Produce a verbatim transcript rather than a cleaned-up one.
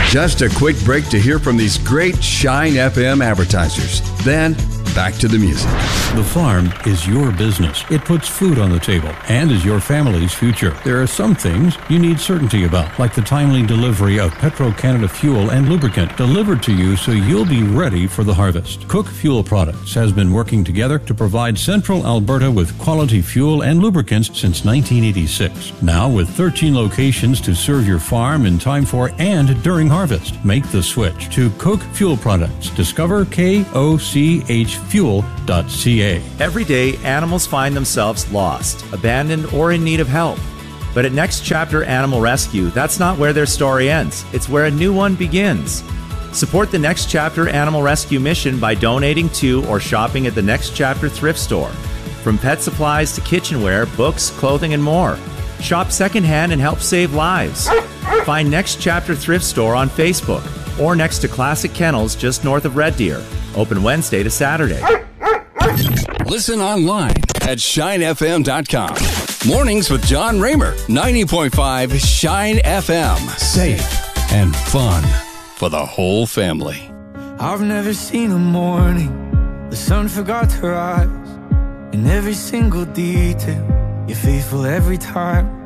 Just a quick break to hear from these great Shine F M advertisers. Then, back to the music. The farm is your business. It puts food on the table and is your family's future. There are some things you need certainty about, like the timely delivery of Petro-Canada fuel and lubricant delivered to you so you'll be ready for the harvest. Cook Fuel Products has been working together to provide Central Alberta with quality fuel and lubricants since nineteen eighty-six. Now with thirteen locations to serve your farm in time for and during harvest. Make the switch to Cook Fuel Products. Discover K O C H fuel dot C A. Every day, animals find themselves lost, abandoned, or in need of help. But at Next Chapter Animal Rescue, that's not where their story ends. It's where a new one begins. Support the Next Chapter Animal Rescue mission by donating to or shopping at the Next Chapter thrift store. From pet supplies to kitchenware, books, clothing, and more. Shop secondhand and help save lives. Find Next Chapter Thrift Store on Facebook or next to Classic Kennels just north of Red Deer. Open Wednesday to Saturday. Listen online at shine f m dot com. Mornings with John Raymer, ninety point five Shine F M. Safe and fun for the whole family. I've never seen a morning the sun forgot to rise. In every single detail, you're faithful every time.